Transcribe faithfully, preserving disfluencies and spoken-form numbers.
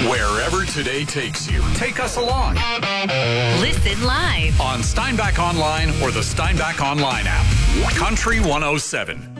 Wherever today takes you, take us along. Listen live On Steinbach Online or the Steinbach Online app. Country one oh seven.